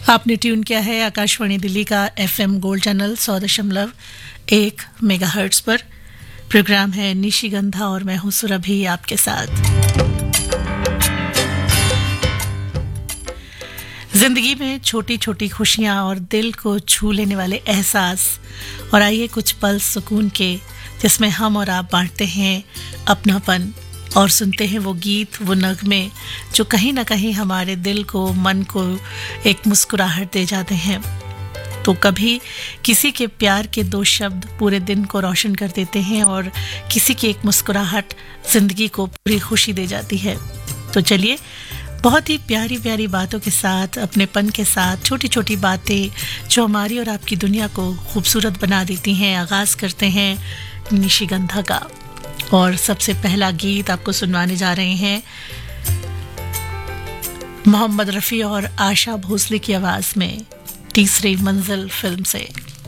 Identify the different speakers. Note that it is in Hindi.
Speaker 1: आपने ट्यून किया है आकाशवाणी दिल्ली का FM गोल्ड चैनल 100.1 मेगाहर्ट्ज पर। प्रोग्राम है निशिगंधा और मैं हूं सुरभि आपके साथ। जिंदगी में छोटी छोटी खुशियां और दिल को छू लेने वाले एहसास, और आइए कुछ पल सुकून के जिसमें हम और आप बांटते हैं अपनापन और सुनते हैं वो गीत, वो नगमे जो कहीं ना कहीं हमारे दिल को, मन को एक मुस्कुराहट दे जाते हैं। तो कभी किसी के प्यार के 2 शब्द पूरे दिन को रोशन कर देते हैं और किसी की एक मुस्कुराहट जिंदगी को पूरी खुशी दे जाती है। तो चलिए बहुत ही प्यारी प्यारी बातों के साथ, अपनेपन के साथ, छोटी छोटी बातें जो हमारी और आपकी दुनिया को खूबसूरत बना देती हैं, आगाज करते हैं निशिगंधा का। और सबसे पहला गीत आपको सुनवाने जा रहे हैं मोहम्मद रफ़ी और आशा भोसले की आवाज में, तीसरी मंजिल फिल्म से।